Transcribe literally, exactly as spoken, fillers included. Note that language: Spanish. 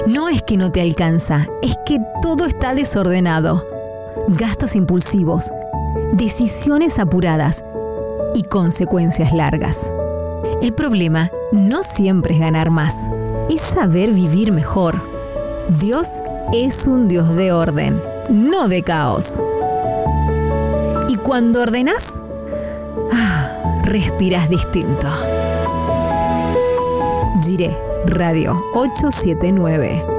No es que no te alcanza, es que todo está desordenado. Gastos impulsivos, decisiones apuradas y consecuencias largas. El problema no siempre es ganar más, es saber vivir mejor. Dios es un Dios de orden, no de caos. Y cuando ordenás, ah, respirás distinto. Jiré Radio ochocientos setenta y nueve.